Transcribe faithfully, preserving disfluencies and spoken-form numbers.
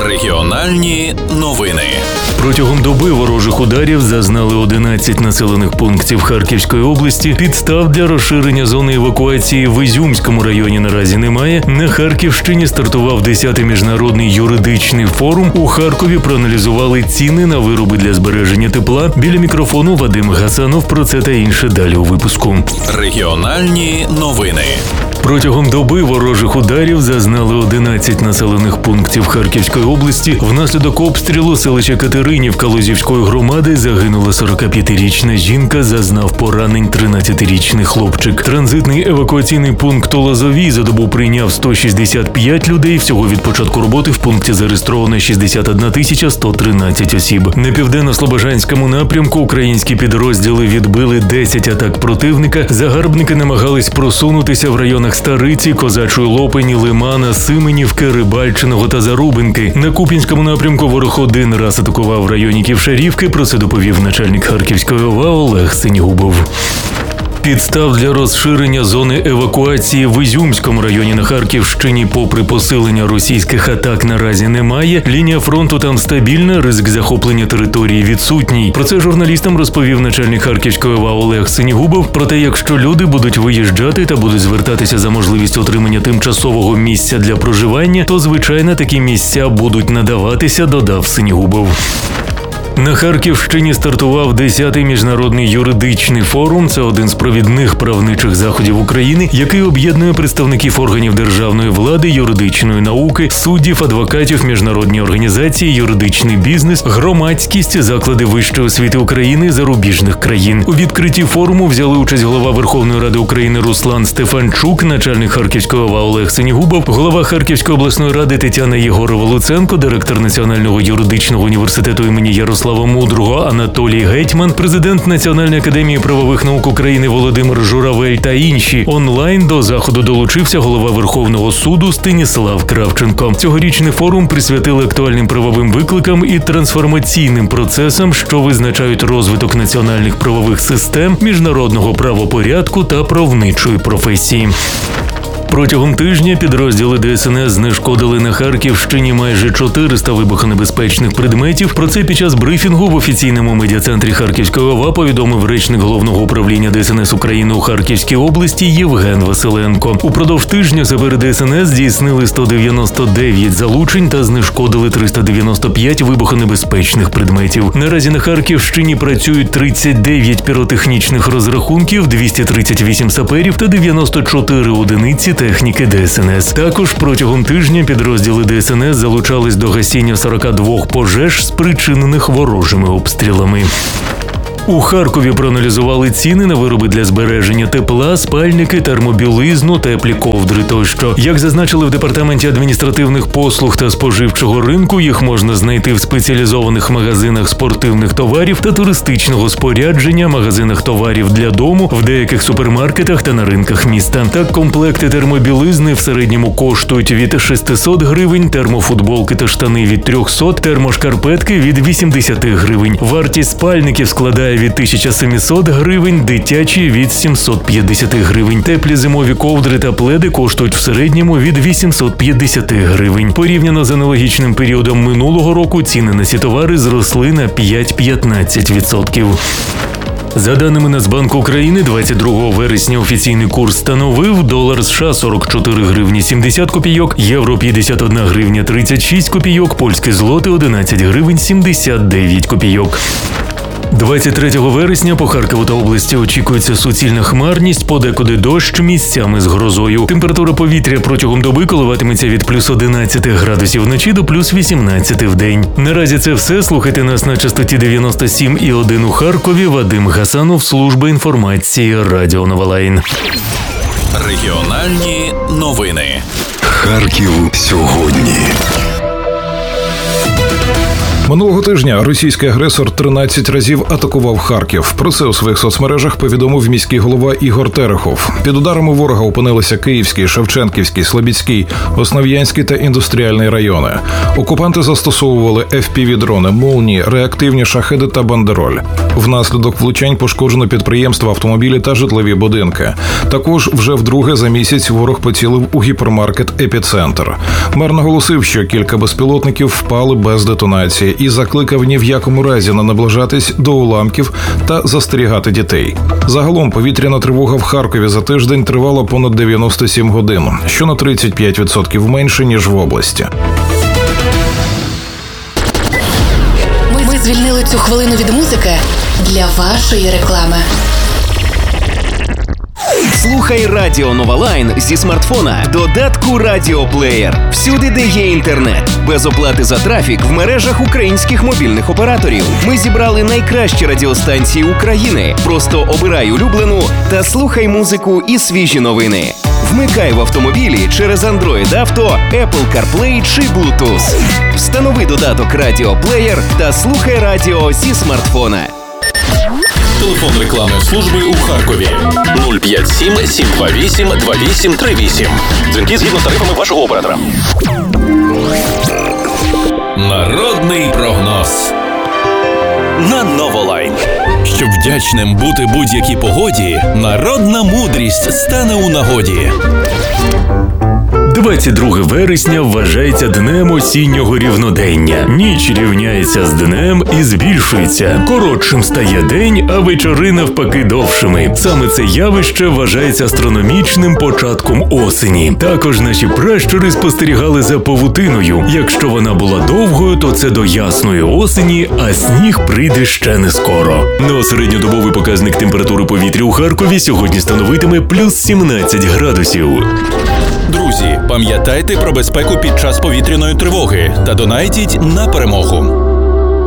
Регіональні новини. Протягом доби ворожих ударів зазнали одинадцять населених пунктів Харківської області. Підстав для розширення зони евакуації в Ізюмському районі наразі немає. На Харківщині стартував десятий міжнародний юридичний форум. У Харкові проаналізували ціни на вироби для збереження тепла. Біля мікрофону Вадим Гасанов. Про це та інше далі у випуску. Регіональні новини. Протягом доби ворожих ударів зазнали одинадцять населених пунктів Харківської області. Внаслідок обстрілу селища Катеринівка Лозівської громади загинула сорокап'ятирічна жінка, зазнав поранень тринадцятирічний хлопчик. Транзитний евакуаційний пункт у Лозовій за добу прийняв сто шістдесят п'ять людей. Всього від початку роботи в пункті зареєстровано шістдесят одна тисяча сто тринадцять осіб. На південно-слобожанському напрямку українські підрозділи відбили десять атак противника. Загарбники намагались просунутися в районах Стариці, Козачої Лопані, Лимана, Сименівки, Рибальчиного та Зарубинки. На Куп'янському напрямку ворог один раз атакував в районі Ківшарівки. Про це доповів начальник Харківської ОВА Олег Синігубов. Підстав для розширення зони евакуації в Ізюмському районі на Харківщині попри посилення російських атак наразі немає. Лінія фронту там стабільна, ризик захоплення території відсутній. Про це журналістам розповів начальник Харківської ОВА Олег Синігубов. Проте, якщо люди будуть виїжджати та будуть звертатися за можливістю отримання тимчасового місця для проживання, то, звичайно, такі місця будуть надаватися, додав Синігубов. На Харківщині стартував десятий міжнародний юридичний форум. Це один з провідних правничих заходів України, який об'єднує представників органів державної влади, юридичної науки, суддів, адвокатів, міжнародні організації, юридичний бізнес, громадськість, заклади вищої освіти України, зарубіжних країн. У відкритті форуму взяли участь голова Верховної Ради України Руслан Стефанчук, начальник Харківської ОВА Олег Синігубов, голова Харківської обласної ради Тетяна Єгорова-Луценко, директор Національного юридичного університету імені Ярослава Мудрого Анатолій Гетьман, президент Національної академії правових наук України Володимир Журавель та інші. Онлайн до заходу долучився голова Верховного суду Станіслав Кравченко. Цьогорічний форум присвятили актуальним правовим викликам і трансформаційним процесам, що визначають розвиток національних правових систем, міжнародного правопорядку та правничої професії. Протягом тижня підрозділи Де Ес Ен Ес знешкодили на Харківщині майже чотириста вибухонебезпечних предметів. Про це під час брифінгу в офіційному медіа-центрі Харківської ОВА повідомив речник Головного управління Де Ес Ен Ес України у Харківській області Євген Василенко. Упродовж тижня сапери Де Ес Ен Ес здійснили сто дев'яносто дев'ять залучень та знешкодили триста дев'яносто п'ять вибухонебезпечних предметів. Наразі на Харківщині працюють тридцять дев'ять піротехнічних розрахунків, двісті тридцять вісім саперів та дев'яносто чотири одиниці техніки Де Ес Ен Ес. Також протягом тижня підрозділи Де Ес Ен Ес залучались до гасіння сорок два пожеж, спричинених ворожими обстрілами. У Харкові проаналізували ціни на вироби для збереження тепла, спальники, термобілизну, теплі ковдри тощо. Як зазначили в Департаменті адміністративних послуг та споживчого ринку, їх можна знайти в спеціалізованих магазинах спортивних товарів та туристичного спорядження, магазинах товарів для дому, в деяких супермаркетах та на ринках міста. Так, комплекти термобілизни в середньому коштують від шестисот гривень, термофутболки та штани від трьохсот, термошкарпетки від вісімдесят гривень. Вартість спальників складає від тисяча сімсот гривень, дитячі від сімсот п'ятдесят гривень. Теплі зимові ковдри та пледи коштують в середньому від вісімсот п'ятдесят гривень. Порівняно з аналогічним періодом минулого року ціни на ці товари зросли на п'ять-п'ятнадцять відсотків. За даними Нацбанку України, двадцять другого вересня офіційний курс становив долар США сорок чотири гривні сімдесят копійок, євро п'ятдесят одна гривня тридцять шість копійок, польські злоти одинадцять гривень сімдесят дев'ять копійок. двадцять третього вересня по Харкову та області очікується суцільна хмарність, подекуди дощ, місцями з грозою. Температура повітря протягом доби коливатиметься від плюс одинадцяти градусів вночі до плюс вісімнадцяти в день. Наразі це все. Слухайте нас на частоті дев'яносто сім і один у Харкові. Вадим Гасанов, служба інформації, Радіо Новолайн. Регіональні новини. Харків сьогодні. Минулого тижня російський агресор тринадцять разів атакував Харків. Про це у своїх соцмережах повідомив міський голова Ігор Терехов. Під ударами ворога опинилися Київський, Шевченківський, Слобідський, Основ'янський та індустріальний райони. Окупанти застосовували еф пі ві-дрони, молнії, реактивні шахеди та бандероль. Внаслідок влучань пошкоджено підприємства, автомобілі та житлові будинки. Також вже вдруге за місяць ворог поцілив у гіпермаркет «Епіцентр». Мер наголосив, що кілька безпілотників впали без детонації і закликав ні в якому разі не наближатись до уламків та застерігати дітей. Загалом повітряна тривога в Харкові за тиждень тривала понад дев'яносто сім годин, що на тридцять п'ять відсотків менше, ніж в області. Ми, ми звільнили цю хвилину від музики для вашої реклами. Слухай Радіо Нова Лайн зі смартфона, додатку Радіоплеєр. Всюди, де є інтернет. Без оплати за трафік в мережах українських мобільних операторів. Ми зібрали найкращі радіостанції України. Просто обирай улюблену та слухай музику і свіжі новини. Вмикай в автомобілі через Android Auto, Apple CarPlay чи Bluetooth. Встанови додаток Радіоплеєр та слухай радіо зі смартфона. Телефон рекламної служби у Харкові нуль п'ять сім сім два вісім два вісім три вісім. Дзвінки згідно з тарифами вашого оператора. Народний прогноз на Новолайн. Щоб вдячним бути будь-якій погоді, народна мудрість стане у нагоді. двадцять друге вересня вважається днем осіннього рівнодення. Ніч рівняється з днем і збільшується. Коротшим стає день, а вечори навпаки довшими. Саме це явище вважається астрономічним початком осені. Також наші пращури спостерігали за павутиною. Якщо вона була довгою, то це до ясної осені, а сніг прийде ще не скоро. Ну а середньодобовий показник температури повітря у Харкові сьогодні становитиме плюс сімнадцять градусів. Друзі, пам'ятайте про безпеку під час повітряної тривоги та донайтіть на перемогу.